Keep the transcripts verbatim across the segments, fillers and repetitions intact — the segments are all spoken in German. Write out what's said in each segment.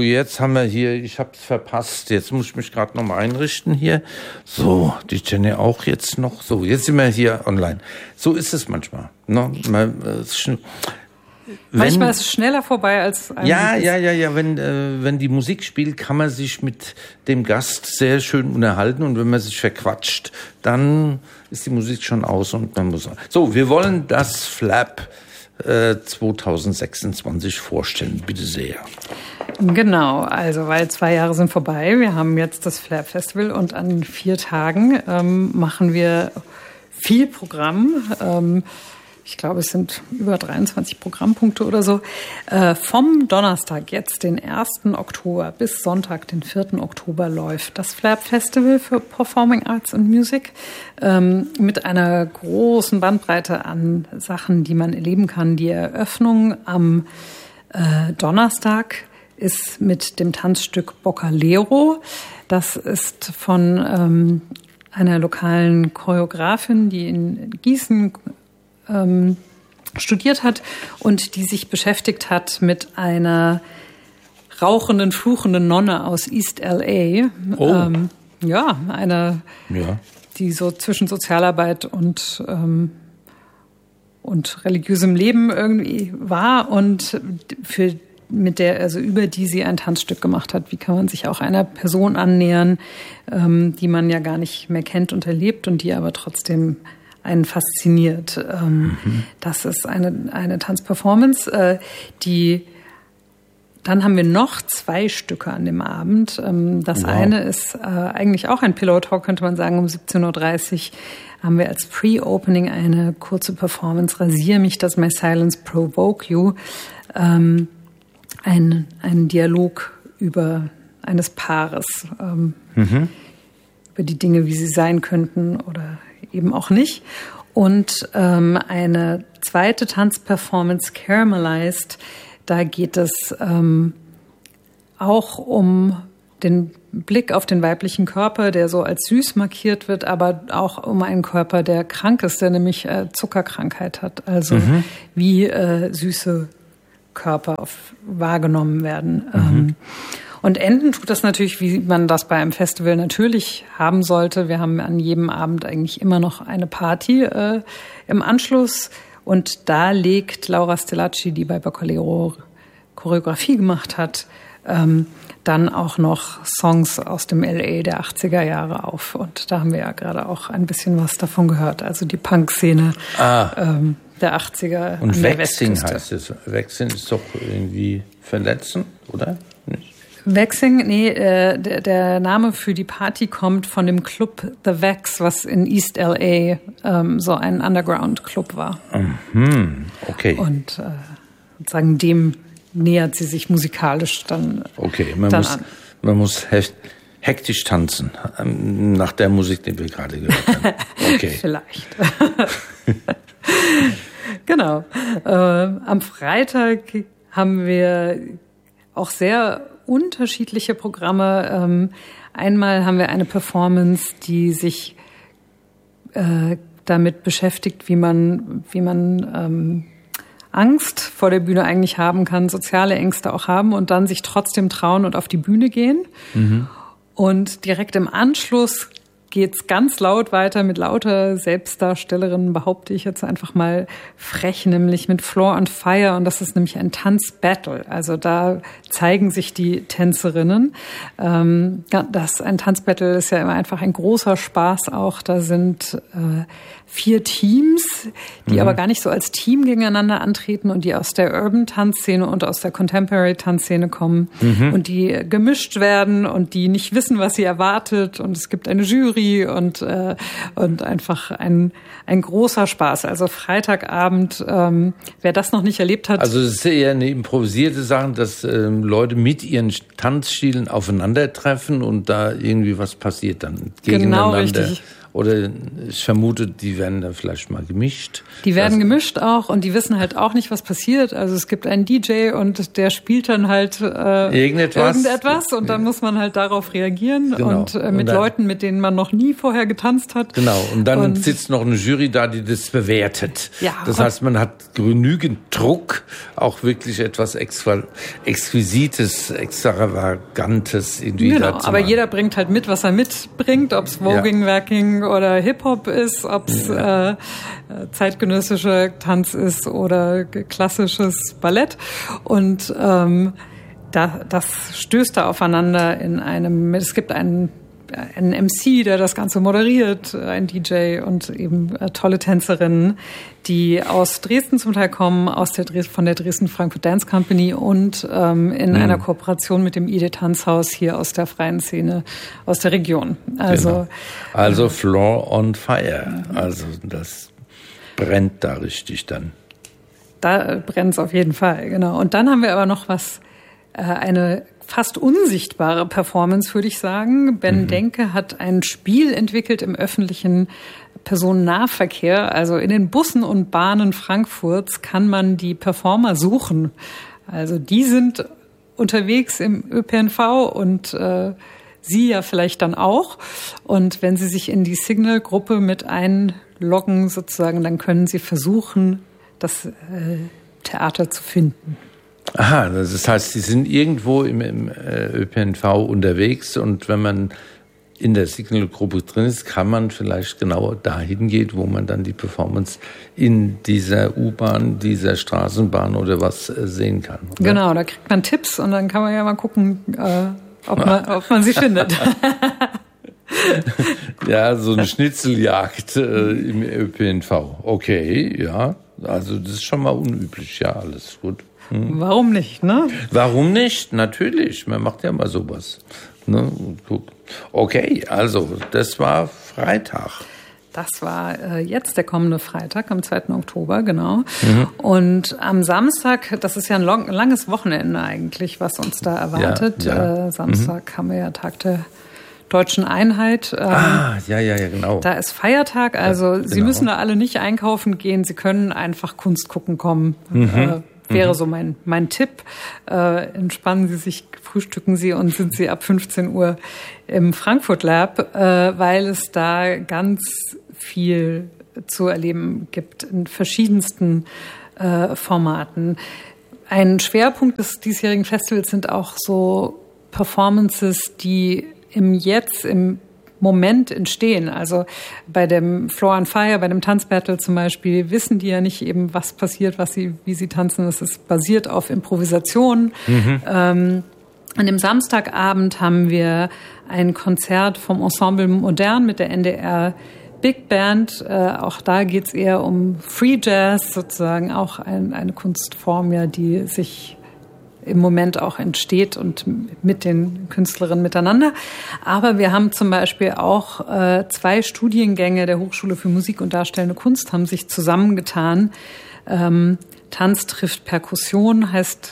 jetzt haben wir hier, ich habe es verpasst, jetzt muss ich mich gerade noch mal einrichten hier. So, die Jenny auch jetzt noch. So, jetzt sind wir hier online. So ist es manchmal. Ne? Man, äh, wenn, manchmal ist es schneller vorbei als ein Ja, ja, ja, ja. Wenn, äh, wenn die Musik spielt, kann man sich mit dem Gast sehr schön unterhalten. Und wenn man sich verquatscht, dann ist die Musik schon aus und man muss. So, wir wollen das Flap äh, zwanzig sechsundzwanzig vorstellen. Bitte sehr. Genau, also weil zwei Jahre sind vorbei. Wir haben jetzt das Flap Festival und an vier Tagen ähm, machen wir viel Programm. Ähm, ich glaube, es sind über dreiundzwanzig Programmpunkte oder so. Äh, vom Donnerstag jetzt, den ersten Oktober, bis Sonntag, den vierten Oktober, läuft das Flap Festival für Performing Arts and Music ähm, mit einer großen Bandbreite an Sachen, die man erleben kann. Die Eröffnung am äh, Donnerstag ist mit dem Tanzstück Boccalero. Das ist von ähm, einer lokalen Choreografin, die in Gießen ähm, studiert hat und die sich beschäftigt hat mit einer rauchenden, fluchenden Nonne aus East L A. Oh. Ähm, ja, eine, ja. die so zwischen Sozialarbeit und ähm, und religiösem Leben irgendwie war und für mit der, also über die sie ein Tanzstück gemacht hat. Wie kann man sich auch einer Person annähern, ähm, die man ja gar nicht mehr kennt und erlebt und die aber trotzdem einen fasziniert. Ähm, mhm. Das ist eine, eine Tanzperformance, äh, die, dann haben wir noch zwei Stücke an dem Abend. Ähm, das wow. eine ist äh, eigentlich auch ein Pillow Talk, könnte man sagen, um siebzehn Uhr dreißig haben wir als Pre-Opening eine kurze Performance, Rasier mich, dass my silence provoke you. Ähm, Ein, ein Dialog über eines Paares, ähm, mhm. über die Dinge, wie sie sein könnten oder eben auch nicht. Und ähm, eine zweite Tanzperformance, Caramelized, da geht es ähm, auch um den Blick auf den weiblichen Körper, der so als süß markiert wird, aber auch um einen Körper, der krank ist, der nämlich äh, Zuckerkrankheit hat. Also mhm. wie äh, süße Körper auf, wahrgenommen werden. Mhm. Und enden tut das natürlich, wie man das bei einem Festival natürlich haben sollte. Wir haben an jedem Abend eigentlich immer noch eine Party äh, im Anschluss. Und da legt Laura Stelacci, die bei Boccalero Choreografie gemacht hat, ähm, dann auch noch Songs aus dem L A der achtziger Jahre auf. Und da haben wir ja gerade auch ein bisschen was davon gehört. Also die Punk-Szene ah. ähm, der achtziger. Und Waxing heißt es. Waxing ist doch irgendwie verletzen, oder? Nicht? Waxing, nee, äh, der, der Name für die Party kommt von dem Club The Wax, was in East L A ähm, so ein Underground-Club war. Mhm, okay. Und äh, sozusagen dem nähert sie sich musikalisch dann, okay, man dann muss, an. Man muss hektisch tanzen, nach der Musik, die wir gerade gehört haben. Okay. Vielleicht. Genau. Äh, am Freitag haben wir auch sehr unterschiedliche Programme. Ähm, einmal haben wir eine Performance, die sich äh, damit beschäftigt, wie man, wie man ähm, Angst vor der Bühne eigentlich haben kann, soziale Ängste auch haben und dann sich trotzdem trauen und auf die Bühne gehen. Mhm. Und direkt im Anschluss geht's ganz laut weiter mit lauter Selbstdarstellerinnen, behaupte ich jetzt einfach mal frech, nämlich mit Floor on Fire. Und das ist nämlich ein Tanzbattle. Also da zeigen sich die Tänzerinnen. Ähm, das, ein Tanzbattle ist ja immer einfach ein großer Spaß auch. Da sind äh, vier Teams, die mhm. aber gar nicht so als Team gegeneinander antreten und die aus der Urban-Tanzszene und aus der Contemporary-Tanzszene kommen mhm. und die gemischt werden und die nicht wissen, was sie erwartet. Und es gibt eine Jury und äh, und einfach ein ein großer Spaß. Also Freitagabend, ähm, wer das noch nicht erlebt hat. Also es ist eher eine improvisierte Sache, dass ähm, Leute mit ihren Tanzstilen aufeinandertreffen und da irgendwie was passiert dann gegeneinander. Genau, richtig. Oder ich vermute, die werden dann vielleicht mal gemischt. Die werden also, gemischt auch und die wissen halt auch nicht, was passiert. Also es gibt einen D J und der spielt dann halt äh, irgendetwas. irgendetwas und dann muss man halt darauf reagieren genau. und äh, mit und dann, Leuten, mit denen man noch nie vorher getanzt hat. Genau, und dann und, sitzt noch eine Jury da, die das bewertet. Ja, das heißt, man hat genügend Druck, auch wirklich etwas extra, Exquisites, Extravagantes irgendwie genau, da zu aber machen. jeder bringt halt mit, was er mitbringt, ob es Voguing, ja. Wacking oder Hip-Hop ist, ob es ja. äh, zeitgenössischer Tanz ist oder klassisches Ballett. Und ähm, da, das stößt da aufeinander in einem, es gibt einen ein M C, der das Ganze moderiert, ein D J und eben äh, tolle Tänzerinnen, die aus Dresden zum Teil kommen, aus der Dres- von der Dresden-Frankfurt Dance Company und ähm, in mhm. einer Kooperation mit dem I D E Tanzhaus hier aus der freien Szene, aus der Region. Also, genau. also äh, Floor on Fire. Also das brennt da richtig dann. Da brennt es auf jeden Fall, genau. Und dann haben wir aber noch was, äh, eine fast unsichtbare Performance, würde ich sagen. Ben mhm. Denke hat ein Spiel entwickelt im öffentlichen Personennahverkehr. Also in den Bussen und Bahnen Frankfurts kann man die Performer suchen. Also die sind unterwegs im Ö P N V und äh, Sie ja vielleicht dann auch. Und wenn Sie sich in die Signal-Gruppe mit einloggen sozusagen, dann können Sie versuchen, das äh, Theater zu finden. Aha, das heißt, Sie sind irgendwo im, im äh, Ö P N V unterwegs und wenn man in der Signal-Gruppe drin ist, kann man vielleicht genau dahin gehen, wo man dann die Performance in dieser U-Bahn, dieser Straßenbahn oder was äh, sehen kann. Oder? Genau, da kriegt man Tipps und dann kann man ja mal gucken, äh, ob, man, ob man sie findet. Ja, so eine Schnitzeljagd äh, im Ö P N V. Okay, ja, also das ist schon mal unüblich, ja, alles gut. Hm. Warum nicht, ne? Warum nicht? Natürlich, man macht ja mal sowas. Ne? Gut. Okay, also das war Freitag. Das war äh, jetzt der kommende Freitag, am zweiten Oktober, genau. Mhm. Und am Samstag, das ist ja ein long, langes Wochenende eigentlich, was uns da erwartet. Ja, ja. Äh, Samstag mhm. haben wir ja Tag der Deutschen Einheit. Ähm, ah, ja, ja, ja, genau. Da ist Feiertag, also ja, genau. Sie müssen da alle nicht einkaufen gehen, Sie können einfach Kunst gucken kommen. Mhm. Äh, wäre mhm. so mein mein Tipp. Äh, entspannen Sie sich, frühstücken Sie und sind Sie ab fünfzehn Uhr im Frankfurt Lab, äh, weil es da ganz viel zu erleben gibt in verschiedensten äh, Formaten. Ein Schwerpunkt des diesjährigen Festivals sind auch so Performances, die im Jetzt, im Moment entstehen. Also bei dem Floor on Fire, bei dem Tanzbattle zum Beispiel, wissen die ja nicht eben, was passiert, was sie, wie sie tanzen. Es ist basiert auf Improvisation. Mhm. Ähm, an dem Samstagabend haben wir ein Konzert vom Ensemble Modern mit der N D R Big Band. Äh, auch da geht's eher um Free Jazz, sozusagen auch ein, eine Kunstform, ja, die sich im Moment auch entsteht und mit den Künstlerinnen miteinander. Aber wir haben zum Beispiel auch äh, zwei Studiengänge der Hochschule für Musik und Darstellende Kunst haben sich zusammengetan. Ähm, Tanz trifft Perkussion heißt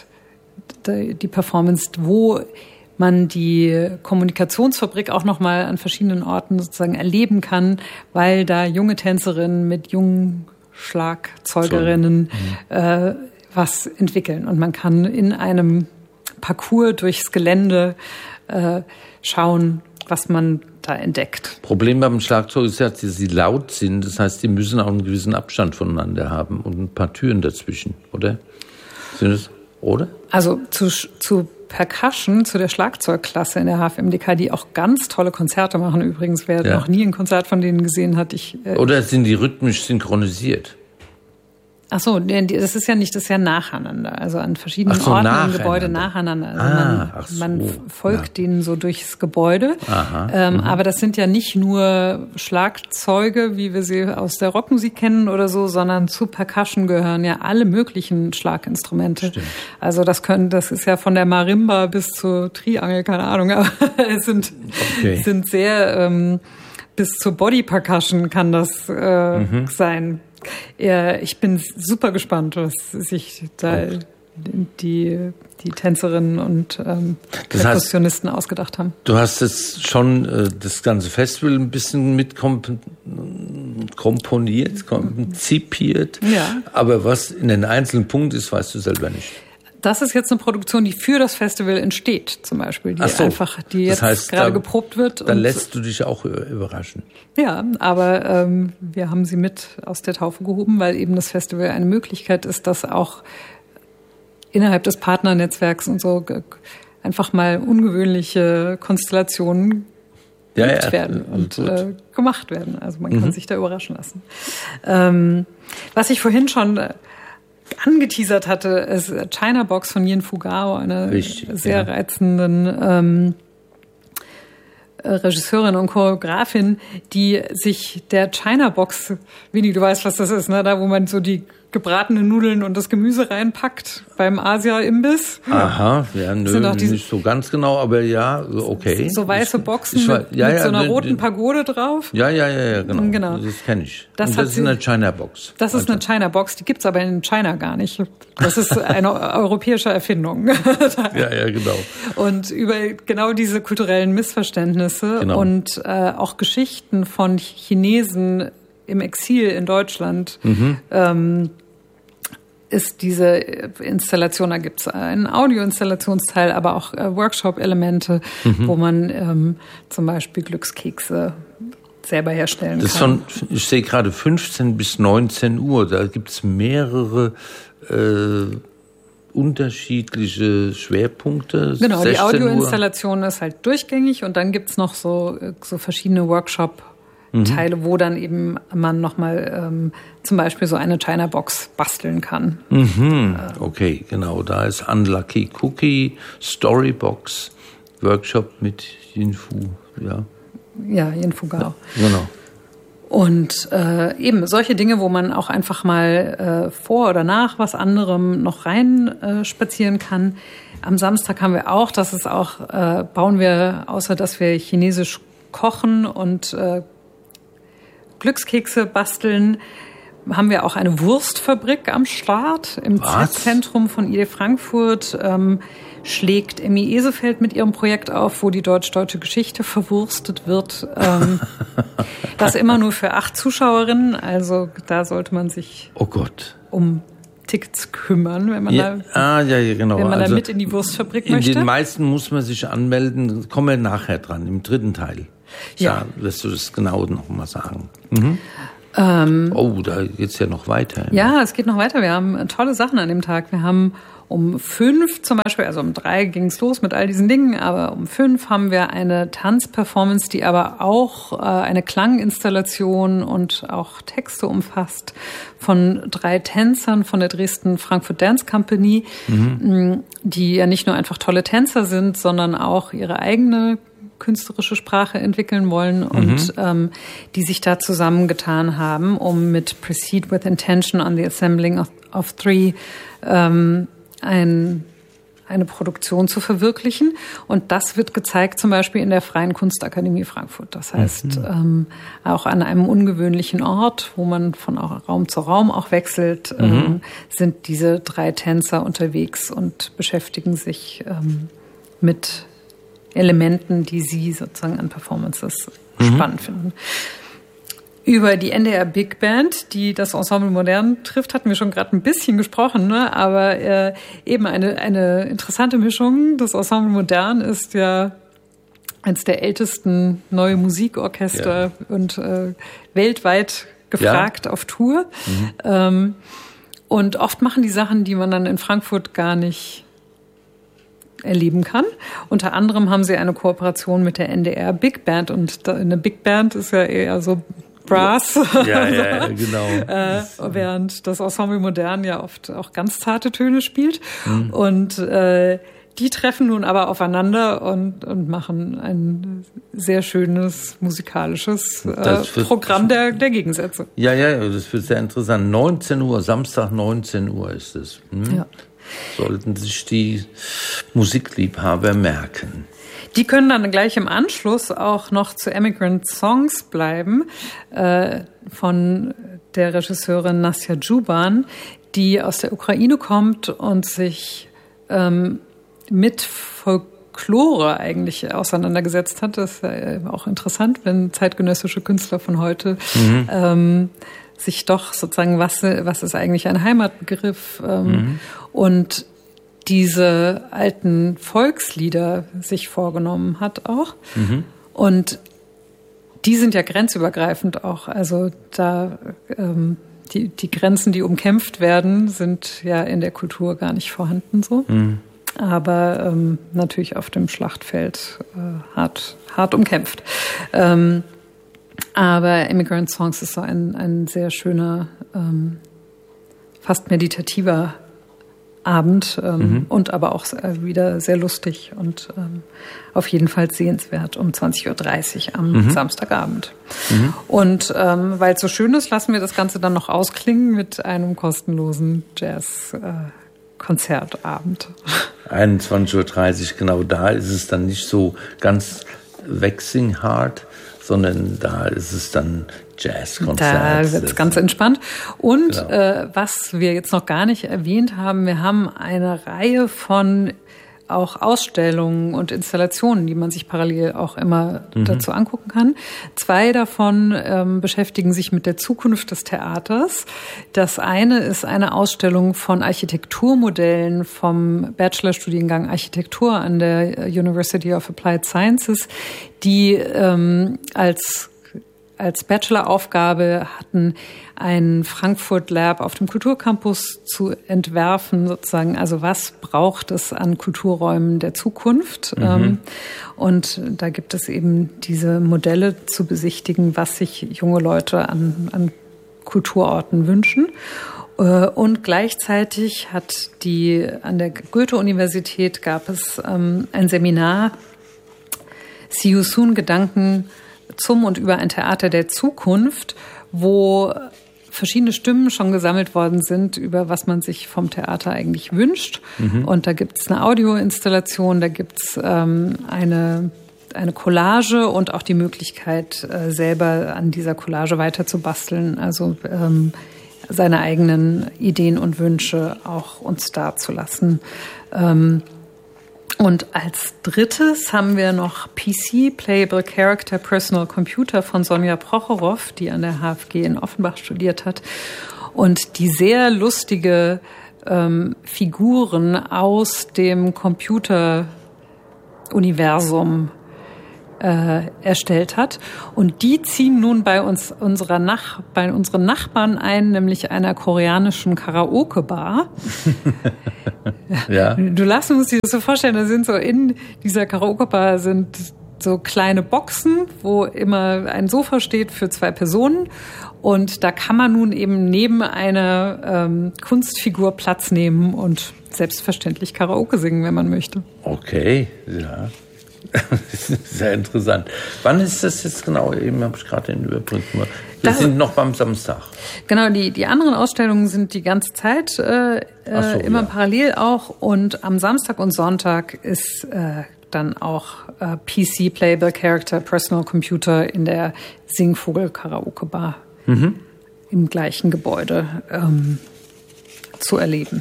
die Performance, wo man die Kommunikationsfabrik auch nochmal an verschiedenen Orten sozusagen erleben kann, weil da junge Tänzerinnen mit jungen Schlagzeugerinnen so. äh, was entwickeln. Und man kann in einem Parcours durchs Gelände äh, schauen, was man da entdeckt. Problem beim Schlagzeug ist ja, dass sie laut sind. Das heißt, die müssen auch einen gewissen Abstand voneinander haben und ein paar Türen dazwischen, oder? Sind es, oder? Also zu, zu Percussion, zu der Schlagzeugklasse in der H F M D K, die auch ganz tolle Konzerte machen übrigens. Wer ja. noch nie ein Konzert von denen gesehen hat, ich... Äh, oder sind die rhythmisch synchronisiert? Ach so, das ist ja nicht, das ist ja nacheinander, also an verschiedenen so, Orten im Gebäude nacheinander. Also ah, man, so, man folgt ja. denen so durchs Gebäude. Aha, ähm, mhm. Aber das sind ja nicht nur Schlagzeuge, wie wir sie aus der Rockmusik kennen oder so, sondern zu Percussion gehören ja alle möglichen Schlaginstrumente. Stimmt. Also das können, das ist ja von der Marimba bis zur Triangel, keine Ahnung, aber es sind, okay. sind sehr ähm, bis zur Body Percussion kann das äh, mhm. sein. Ja, ich bin super gespannt, was sich da okay. die die Tänzerinnen und ähm, Perkussionisten ausgedacht haben. Du hast jetzt schon äh, das ganze Festival ein bisschen mit komp- komponiert, konzipiert, ja. Aber was in den einzelnen Punkten ist, weißt du selber nicht. Das ist jetzt eine Produktion, die für das Festival entsteht, zum Beispiel, die so. einfach, die jetzt das heißt, gerade da, geprobt wird. Dann lässt du dich auch überraschen. Ja, aber ähm, wir haben sie mit aus der Taufe gehoben, weil eben das Festival eine Möglichkeit ist, dass auch innerhalb des Partnernetzwerks und so einfach mal ungewöhnliche Konstellationen ja, ja, werden und äh, gemacht werden. Also man kann mhm. sich da überraschen lassen. Ähm, was ich vorhin schon äh, angeteasert hatte, ist China Box von Yin Fugao, eine Richtig, sehr ja. reizenden ähm, Regisseurin und Choreografin, die sich der China Box, Winnie, du weißt, was das ist, ne? Da, wo man so die gebratenen Nudeln und das Gemüse reinpackt beim Asia-Imbiss. Aha, ja, nö, nicht so ganz genau, aber ja, okay. So weiße Boxen ich, ich, mit, ja, mit ja, so einer ja, roten Pagode drauf. Ja, ja, ja, ja genau. genau. Das kenne ich. Das, und das ist sie, eine China-Box. Das ist also. eine China-Box, die gibt's aber in China gar nicht. Das ist eine europäische Erfindung. Ja, ja, genau. Und über genau diese kulturellen Missverständnisse genau. und äh, auch Geschichten von Chinesen im Exil in Deutschland mhm. ähm, ist diese Installation, da gibt es einen Audioinstallationsteil, aber auch äh, Workshop-Elemente, mhm. wo man ähm, zum Beispiel Glückskekse selber herstellen das kann. Ist von, ich sehe gerade fünfzehn bis neunzehn Uhr, da gibt es mehrere äh, unterschiedliche Schwerpunkte. Genau, die Audioinstallation ist halt durchgängig und dann gibt es noch so, so verschiedene Workshop Teile, wo dann eben man nochmal ähm, zum Beispiel so eine China-Box basteln kann. Mhm. Okay, genau. Da ist Unlucky Cookie, Storybox, Workshop mit Yin-Fu, ja. Ja, Yin Fugao. Ja, genau. Und äh, eben solche Dinge, wo man auch einfach mal äh, vor oder nach was anderem noch rein äh, spazieren kann. Am Samstag haben wir auch, das ist auch, äh, bauen wir, außer dass wir chinesisch kochen und äh, Glückskekse basteln, haben wir auch eine Wurstfabrik am Start im Z-Zentrum von I D Frankfurt. Ähm, schlägt Emmy Esefeld mit ihrem Projekt auf, wo die deutsch-deutsche Geschichte verwurstet wird. Ähm, das immer nur für acht Zuschauerinnen, also da sollte man sich oh Gott. um Tickets kümmern, wenn man ja, da, ah, ja, ja, genau. wenn man also da mit in die Wurstfabrik in möchte. In den meisten muss man sich anmelden, kommen wir nachher dran, im dritten Teil. Ja. Wirst du das genau noch mal sagen? Mhm. Ähm, oh, da geht's ja noch weiter. Ja, es geht noch weiter. Wir haben tolle Sachen an dem Tag. Wir haben um fünf zum Beispiel, also um drei ging's los mit all diesen Dingen, aber um fünf haben wir eine Tanzperformance, die aber auch äh, eine Klanginstallation und auch Texte umfasst von drei Tänzern von der Dresden Frankfurt Dance Company, mhm. die ja nicht nur einfach tolle Tänzer sind, sondern auch ihre eigene künstlerische Sprache entwickeln wollen und mhm. ähm, die sich da zusammengetan haben, um mit Proceed with Intention on the Assembling of, of Three ähm, ein, eine Produktion zu verwirklichen. Und das wird gezeigt zum Beispiel in der Freien Kunstakademie Frankfurt. Das heißt, mhm. ähm, auch an einem ungewöhnlichen Ort, wo man von Raum zu Raum auch wechselt, mhm. ähm, sind diese drei Tänzer unterwegs und beschäftigen sich ähm, mit Elementen, die sie sozusagen an Performances mhm. spannend finden. Über die N D R Big Band, die das Ensemble Modern trifft, hatten wir schon gerade ein bisschen gesprochen, ne? Aber äh, eben eine eine interessante Mischung. Das Ensemble Modern ist ja eines der ältesten neue Musikorchester ja. und äh, weltweit gefragt ja. auf Tour. Mhm. Ähm, und oft machen die Sachen, die man dann in Frankfurt gar nicht erleben kann. Unter anderem haben sie eine Kooperation mit der N D R Big Band und eine Big Band ist ja eher so Brass. Ja, ja, ja genau. äh, während das Ensemble Modern ja oft auch ganz zarte Töne spielt. Mhm. Und äh, die treffen nun aber aufeinander und, und machen ein sehr schönes musikalisches äh, Programm der, der Gegensätze. Ja, ja, das wird sehr interessant. neunzehn Uhr, Samstag neunzehn Uhr ist es. Hm? Ja. Sollten sich die Musikliebhaber merken. Die können dann gleich im Anschluss auch noch zu Emigrant Songs bleiben, äh, von der Regisseurin Nasja Djuban, die aus der Ukraine kommt und sich ähm, mit Folklore eigentlich auseinandergesetzt hat. Das ist ja auch interessant, wenn zeitgenössische Künstler von heute mhm. ähm, sich doch sozusagen, was, was ist eigentlich ein Heimatbegriff ähm, mhm. und diese alten Volkslieder sich vorgenommen hat auch. Mhm. Und die sind ja grenzübergreifend auch. Also da ähm, die, die Grenzen, die umkämpft werden, sind ja in der Kultur gar nicht vorhanden so. Mhm. Aber ähm, natürlich auf dem Schlachtfeld äh, hart, hart umkämpft. Ähm, aber Immigrant Songs ist so ein, ein sehr schöner, ähm, fast meditativer Abend ähm, mhm. und aber auch äh, wieder sehr lustig und ähm, auf jeden Fall sehenswert um zwanzig Uhr dreißig am mhm. Samstagabend. Mhm. Und ähm, weil es so schön ist, lassen wir das Ganze dann noch ausklingen mit einem kostenlosen Jazz-Konzertabend. Äh, einundzwanzig Uhr dreißig, genau, da ist es dann nicht so ganz waxing hard, sondern da ist es dann Jazzkonzert. Da wird es ganz entspannt. Und genau. äh, was wir jetzt noch gar nicht erwähnt haben, wir haben eine Reihe von auch Ausstellungen und Installationen, die man sich parallel auch immer mhm. dazu angucken kann. Zwei davon ähm, beschäftigen sich mit der Zukunft des Theaters. Das eine ist eine Ausstellung von Architekturmodellen vom Bachelorstudiengang Architektur an der University of Applied Sciences, die ähm, als als Bachelor-Aufgabe hatten, ein Frankfurt Lab auf dem Kulturcampus zu entwerfen, sozusagen, also was braucht es an Kulturräumen der Zukunft? Mhm. Und da gibt es eben diese Modelle zu besichtigen, was sich junge Leute an, an Kulturorten wünschen. Und gleichzeitig hat die, an der Goethe-Universität gab es ähm, ein Seminar, See You Soon, Gedanken zum und über ein Theater der Zukunft, wo verschiedene Stimmen schon gesammelt worden sind, über was man sich vom Theater eigentlich wünscht. Mhm. Und da gibt es eine Audioinstallation, da gibt es ähm, eine, eine Collage und auch die Möglichkeit, äh, selber an dieser Collage weiter zu basteln, also ähm, seine eigenen Ideen und Wünsche auch uns dazulassen. Ähm, Und als drittes haben wir noch P C, Playable Character Personal Computer von Sonja Prochorow, die an der H F G in Offenbach studiert hat und die sehr lustige ähm, Figuren aus dem Computeruniversum äh, erstellt hat. Und die ziehen nun bei uns unserer Nach- bei unseren Nachbarn ein, nämlich einer koreanischen Karaoke-Bar. Ja. Du lass uns dir das so vorstellen, da sind so in dieser Karaoke-Bar sind so kleine Boxen, wo immer ein Sofa steht für zwei Personen. Und da kann man nun eben neben einer ähm, Kunstfigur Platz nehmen und selbstverständlich Karaoke singen, wenn man möchte. Okay, ja. Sehr interessant. Wann ist das jetzt genau? Eben habe ich gerade den Überblick gemacht. Wir das, sind noch beim Samstag. Genau, die, die anderen Ausstellungen sind die ganze Zeit äh, so, immer ja. parallel auch. Und am Samstag und Sonntag ist äh, dann auch äh, P C, Playable Character, Personal Computer in der Singvogel Karaoke Bar mhm. im gleichen Gebäude ähm, zu erleben.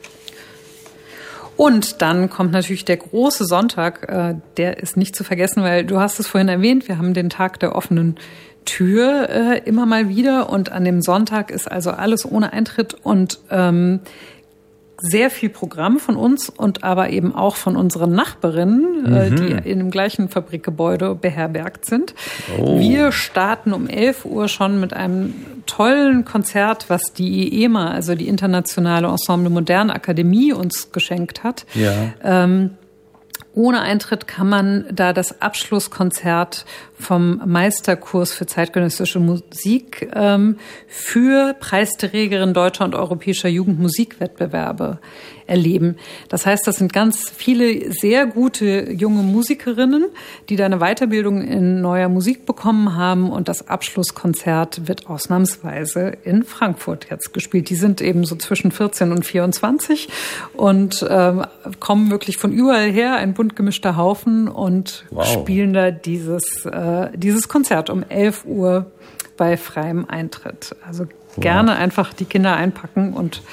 Und dann kommt natürlich der große Sonntag, äh, der ist nicht zu vergessen, weil du hast es vorhin erwähnt, wir haben den Tag der offenen Tür äh, immer mal wieder und an dem Sonntag ist also alles ohne Eintritt und ähm, sehr viel Programm von uns und aber eben auch von unseren Nachbarinnen, mhm. äh, die in dem gleichen Fabrikgebäude beherbergt sind. Oh. Wir starten um elf Uhr schon mit einem tollen Konzert, was die I E M A, also die Internationale Ensemble Moderne Akademie, uns geschenkt hat. Ja. Ähm, Ohne Eintritt kann man da das Abschlusskonzert vom Meisterkurs für zeitgenössische Musik ähm, für Preisträgerin deutscher und europäischer Jugendmusikwettbewerbe erleben. Das heißt, das sind ganz viele sehr gute junge Musikerinnen, die da eine Weiterbildung in neuer Musik bekommen haben und das Abschlusskonzert wird ausnahmsweise in Frankfurt jetzt gespielt. Die sind eben so zwischen vierzehn und vierundzwanzig und ähm, kommen wirklich von überall her, ein bunt gemischter Haufen und wow. spielen da dieses, äh, dieses Konzert um elf Uhr bei freiem Eintritt. Also wow. gerne einfach die Kinder einpacken und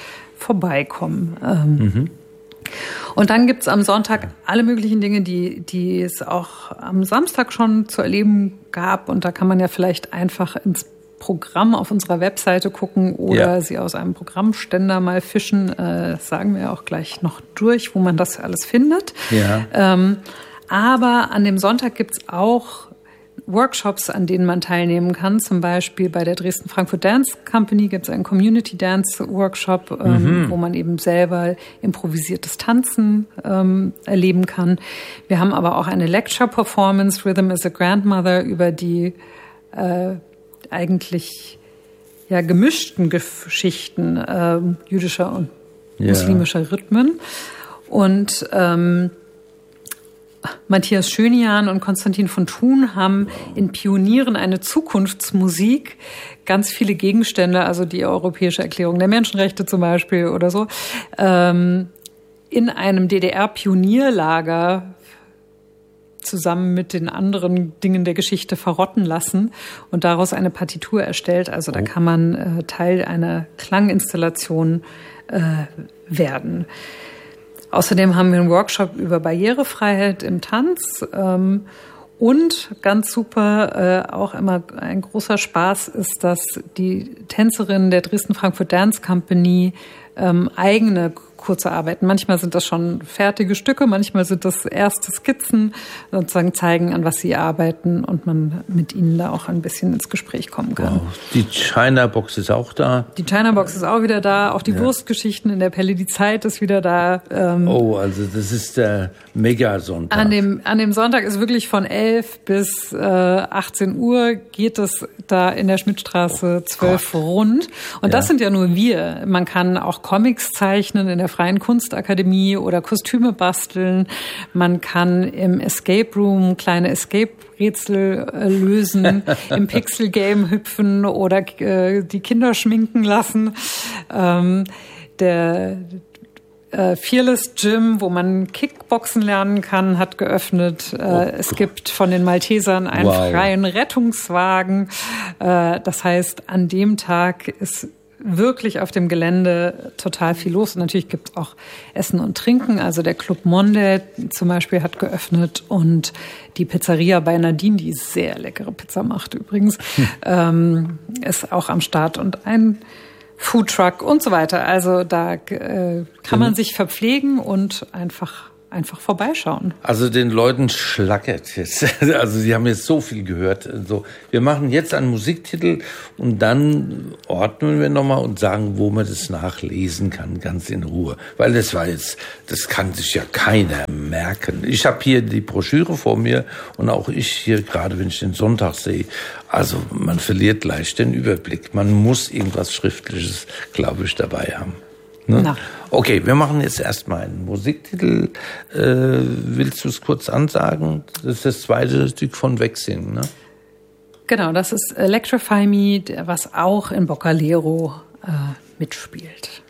vorbeikommen. Ähm, mhm. Und dann gibt's am Sonntag alle möglichen Dinge, die, die es auch am Samstag schon zu erleben gab. Und da kann man ja vielleicht einfach ins Programm auf unserer Webseite gucken oder ja. sie aus einem Programmständer mal fischen. Äh, das sagen wir auch gleich noch durch, wo man das alles findet. Ja. Ähm, aber an dem Sonntag gibt's auch Workshops, an denen man teilnehmen kann. Zum Beispiel bei der Dresden-Frankfurt Dance Company gibt es einen Community Dance Workshop, ähm, mhm. wo man eben selber improvisiertes Tanzen ähm, erleben kann. Wir haben aber auch eine Lecture Performance, Rhythm is a Grandmother, über die äh, eigentlich ja gemischten Geschichten äh, jüdischer und ja. muslimischer Rhythmen. Und ähm, Matthias Schönian und Konstantin von Thun haben in Pionieren eine Zukunftsmusik, ganz viele Gegenstände, also die Europäische Erklärung der Menschenrechte zum Beispiel oder so, ähm, in einem D D R-Pionierlager zusammen mit den anderen Dingen der Geschichte verrotten lassen und daraus eine Partitur erstellt. Also da kann man äh, Teil einer Klanginstallation äh, werden. Außerdem haben wir einen Workshop über Barrierefreiheit im Tanz. Ähm, und ganz super, äh, auch immer ein großer Spaß ist, dass die Tänzerinnen der Dresden-Frankfurt Dance Company ähm, eigene kurze Arbeiten. Manchmal sind das schon fertige Stücke, manchmal sind das erste Skizzen, sozusagen zeigen, an was sie arbeiten und man mit ihnen da auch ein bisschen ins Gespräch kommen kann. Wow. Die China Box ist auch da. Die China Box ist auch wieder da. Auch die ja. Wurstgeschichten in der Pelle die Zeit ist wieder da. Ähm, oh, also das ist der Megasonntag. An dem, an dem Sonntag ist wirklich von elf bis äh, achtzehn Uhr geht es da in der Schmidtstraße zwölf oh rund. Und ja. das sind ja nur wir. Man kann auch Comics zeichnen in der Freien Kunstakademie oder Kostüme basteln. Man kann im Escape Room kleine Escape-Rätsel äh, lösen, im Pixel-Game hüpfen oder äh, die Kinder schminken lassen. Ähm, der äh, Fearless Gym, wo man Kickboxen lernen kann, hat geöffnet. Äh, oh. Es gibt von den Maltesern einen wow. freien Rettungswagen. Äh, das heißt, an dem Tag ist wirklich auf dem Gelände total viel los. Und natürlich gibt es auch Essen und Trinken. Also der Club Monde zum Beispiel hat geöffnet und die Pizzeria bei Nadine, die sehr leckere Pizza macht übrigens, hm. ähm, ist auch am Start und ein Foodtruck und so weiter. Also da äh, kann man sich verpflegen und einfach einfach vorbeischauen. Also den Leuten schlackert jetzt. Also sie haben jetzt so viel gehört. Also wir machen jetzt einen Musiktitel und dann ordnen wir nochmal und sagen, wo man das nachlesen kann, ganz in Ruhe. Weil das war jetzt, das kann sich ja keiner merken. Ich habe hier die Broschüre vor mir und auch ich hier, gerade wenn ich den Sonntag sehe, also man verliert leicht den Überblick. Man muss irgendwas Schriftliches, glaube ich, dabei haben. Ne? Okay, wir machen jetzt erstmal einen Musiktitel. Äh, willst du es kurz ansagen? Das ist das zweite Stück von Wegsingen, ne? Genau, das ist Electrify Me, was auch in Boccalero äh, mitspielt.